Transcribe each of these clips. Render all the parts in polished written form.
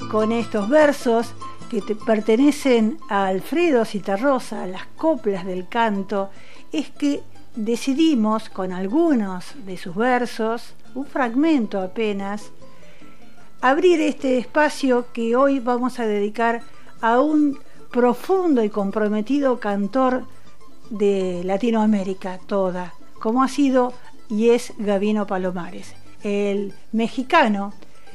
con estos versos que pertenecen a Alfredo Zitarrosa, a las coplas del canto, es que decidimos con algunos de sus versos, un fragmento apenas, abrir este espacio que hoy vamos a dedicar a un profundo y comprometido cantor de Latinoamérica toda, como ha sido y es Gabino Palomares, el mexicano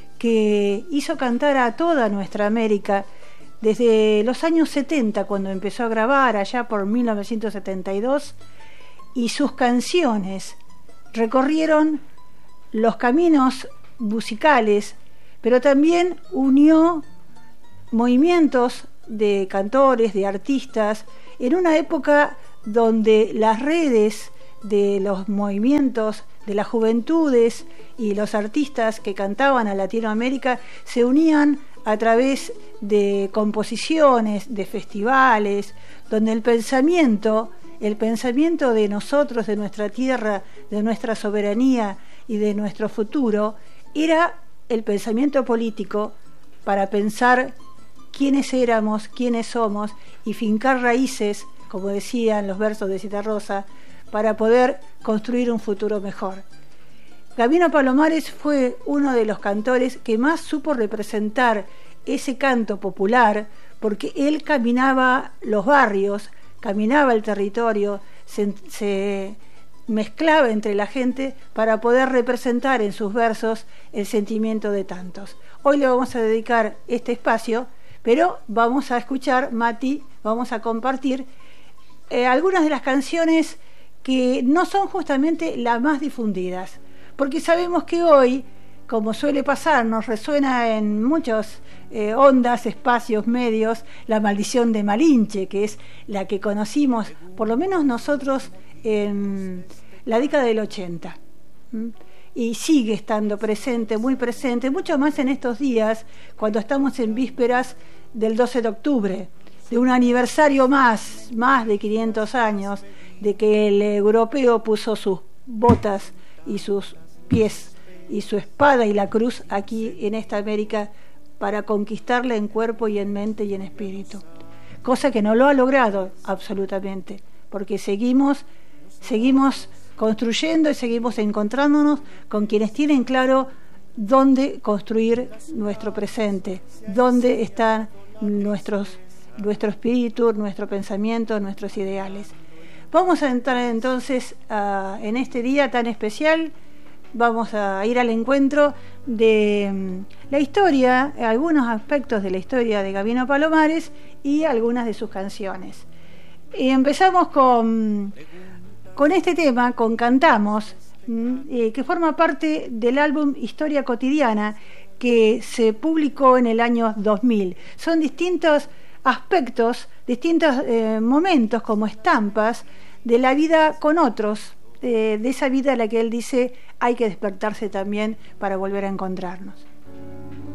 que hizo cantar a toda nuestra América desde los años 70, cuando empezó a grabar allá por 1972, y sus canciones recorrieron los caminos musicales, pero también unió movimientos de cantores, de artistas, en una época donde las redes de los movimientos de las juventudes y los artistas que cantaban a Latinoamérica se unían a través de composiciones, de festivales, donde el pensamiento de nosotros, de nuestra tierra, de nuestra soberanía y de nuestro futuro, era el pensamiento político para pensar quiénes éramos, quiénes somos y fincar raíces, como decían los versos de Zitarrosa, para poder construir un futuro mejor. Gabino Palomares fue uno de los cantores que más supo representar ese canto popular, porque él caminaba los barrios, caminaba el territorio, se mezclaba entre la gente para poder representar en sus versos el sentimiento de tantos. Hoy le vamos a dedicar este espacio, pero vamos a escuchar, Mati, vamos a compartir algunas de las canciones que no son justamente las más difundidas, porque sabemos que hoy, como suele pasar, nos resuena en muchas ondas, espacios, medios, la maldición de Malinche, que es la que conocimos, por lo menos nosotros, en la década del 80. Y sigue estando presente, muy presente, mucho más en estos días, cuando estamos en vísperas del 12 de octubre, de un aniversario más de 500 años, de que el europeo puso sus botas y sus pies y su espada y la cruz aquí en esta América para conquistarla en cuerpo y en mente y en espíritu. Cosa que no lo ha logrado absolutamente, porque seguimos construyendo y seguimos encontrándonos con quienes tienen claro dónde construir nuestro presente, dónde está nuestro espíritu, nuestro pensamiento, nuestros ideales. Vamos a entrar entonces en este día tan especial, vamos a ir al encuentro de la historia, algunos aspectos de la historia de Gabino Palomares y algunas de sus canciones. Y empezamos con este tema, con Cantamos, que forma parte del álbum Historia Cotidiana, que se publicó en el año 2000. Son distintos aspectos, distintos momentos como estampas de la vida con otros, de esa vida a la que él dice hay que despertarse también para volver a encontrarnos.